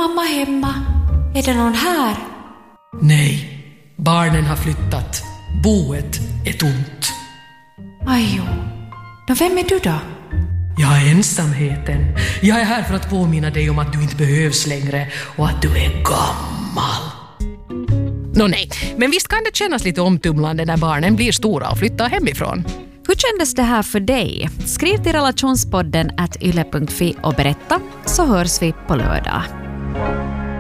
mamma hemma? Är det någon här? Nej, barnen har flyttat. Boet är tomt. Ajo. Då vem är du då? Jag är ensamheten. Jag är här för att påminna dig om att du inte behövs längre och att du är gammal. Nej, men visst kan det kännas lite omtumlande när barnen blir stora och flyttar hemifrån. Hur kändes det här för dig? Skriv till relationspodden @yle.fi och berätta, så hörs vi på lördag.